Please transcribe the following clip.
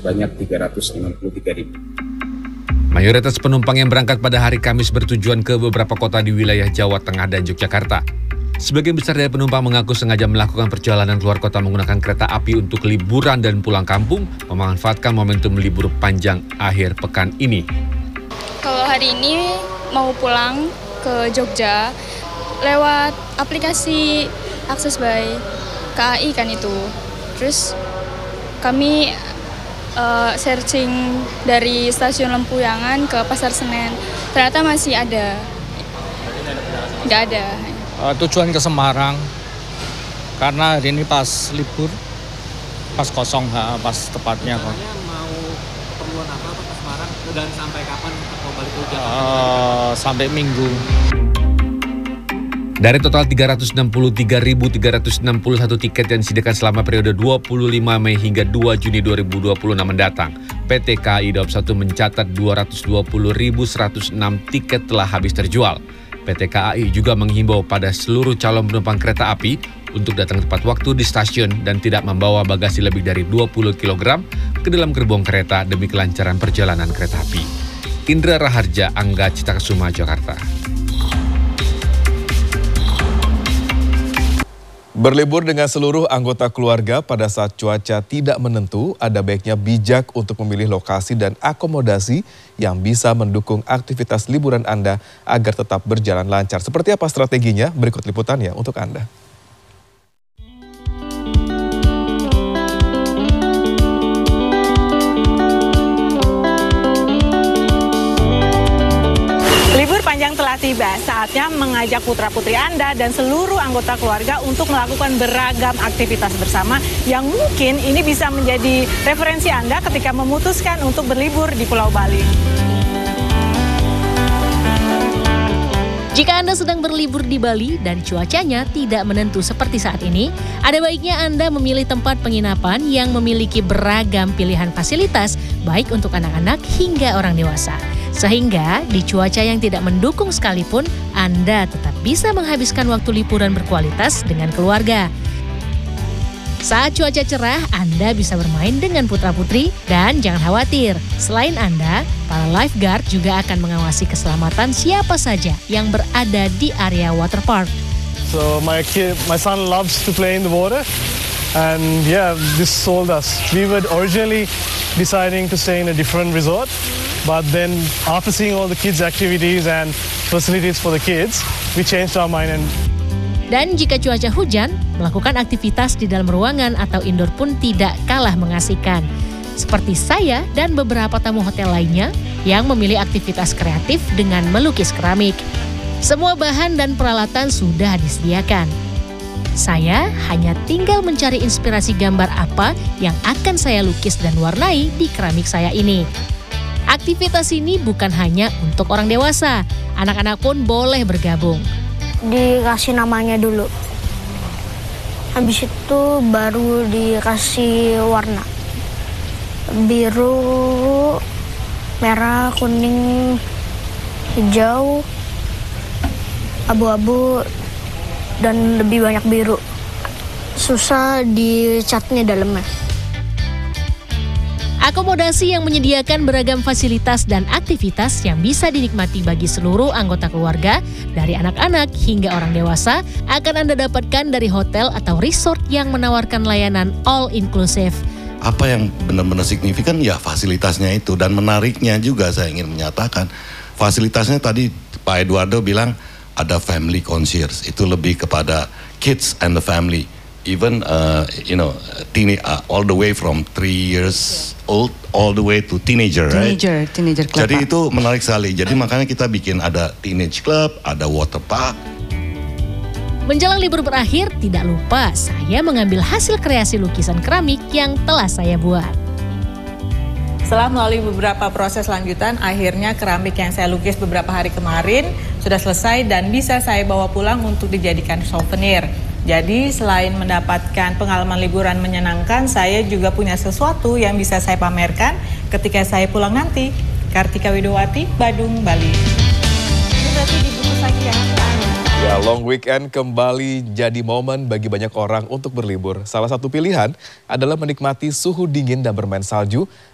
sebanyak 363.000. Mayoritas penumpang yang berangkat pada hari Kamis bertujuan ke beberapa kota di wilayah Jawa Tengah dan Yogyakarta. Sebagian besar dari penumpang mengaku sengaja melakukan perjalanan keluar kota menggunakan kereta api untuk liburan dan pulang kampung, memanfaatkan momentum libur panjang akhir pekan ini. Kalau hari ini mau pulang ke Jogja lewat aplikasi Akses by KAI kan itu. Terus kami searching dari stasiun Lempuyangan ke Pasar Senen. Ternyata masih ada. Nggak ada. Tujuan ke Semarang. Karena hari ini pas libur, pas kosong, pas tepatnya kok. Mau keperluan apa ke Semarang dan sampai kapan mau balik ke Jakarta? Sampai Minggu. Dari total 363.361 tiket yang disediakan selama periode 25 Mei hingga 2 Juni 2026 mendatang, PT KAI Daob 1 mencatat 220.106 tiket telah habis terjual. PT KAI juga menghimbau pada seluruh calon penumpang kereta api untuk datang tepat waktu di stasiun dan tidak membawa bagasi lebih dari 20 kg ke dalam gerbong kereta demi kelancaran perjalanan kereta api. Indra Raharja, Angga Cita Kesuma, Jakarta. Berlibur dengan seluruh anggota keluarga pada saat cuaca tidak menentu, ada baiknya bijak untuk memilih lokasi dan akomodasi yang bisa mendukung aktivitas liburan Anda agar tetap berjalan lancar. Seperti apa strateginya? Berikut liputannya untuk Anda. Panjang telah tiba, saatnya mengajak putra-putri Anda dan seluruh anggota keluarga untuk melakukan beragam aktivitas bersama yang mungkin ini bisa menjadi referensi Anda ketika memutuskan untuk berlibur di Pulau Bali. Jika Anda sedang berlibur di Bali dan cuacanya tidak menentu seperti saat ini, ada baiknya Anda memilih tempat penginapan yang memiliki beragam pilihan fasilitas, baik untuk anak-anak hingga orang dewasa. Sehingga di cuaca yang tidak mendukung sekalipun, Anda tetap bisa menghabiskan waktu liburan berkualitas dengan keluarga. Saat cuaca cerah, Anda bisa bermain dengan putra-putri dan jangan khawatir. Selain Anda, para lifeguard juga akan mengawasi keselamatan siapa saja yang berada di area waterpark. So my son loves to play in the water, and yeah, this sold us. We were originally deciding to stay in a different resort, but then after seeing all the kids' activities and facilities for the kids, we changed our mind. Dan jika cuaca hujan, melakukan aktivitas di dalam ruangan atau indoor pun tidak kalah mengasihkan. Seperti saya dan beberapa tamu hotel lainnya yang memilih aktivitas kreatif dengan melukis keramik. Semua bahan dan peralatan sudah disediakan. Saya hanya tinggal mencari inspirasi gambar apa yang akan saya lukis dan warnai di keramik saya ini. Aktivitas ini bukan hanya untuk orang dewasa, anak-anak pun boleh bergabung. Dikasih namanya dulu. Habis itu baru dikasih warna. Biru, merah, kuning, hijau, abu-abu, dan lebih banyak biru. Susah dicatnya dalamnya. Akomodasi yang menyediakan beragam fasilitas dan aktivitas yang bisa dinikmati bagi seluruh anggota keluarga, dari anak-anak hingga orang dewasa, akan Anda dapatkan dari hotel atau resort yang menawarkan layanan all inclusive. Apa yang benar-benar signifikan ya fasilitasnya itu, dan menariknya juga saya ingin menyatakan fasilitasnya tadi Pak Eduardo bilang ada family concierge, itu lebih kepada kids and the family. Even all the way from 3 years old all the way to teenager, right? Teenager club. Jadi itu menarik sekali. Jadi makanya kita bikin ada teenage club, ada water park. Menjelang libur berakhir, tidak lupa saya mengambil hasil kreasi lukisan keramik yang telah saya buat. Setelah melalui beberapa proses lanjutan, akhirnya keramik yang saya lukis beberapa hari kemarin sudah selesai dan bisa saya bawa pulang untuk dijadikan souvenir. Jadi selain mendapatkan pengalaman liburan menyenangkan, saya juga punya sesuatu yang bisa saya pamerkan ketika saya pulang nanti. Kartika Widowati, Badung, Bali. Ini berarti dibungkus lagi ya? Ya, long weekend kembali jadi momen bagi banyak orang untuk berlibur. Salah satu pilihan adalah menikmati suhu dingin dan bermain salju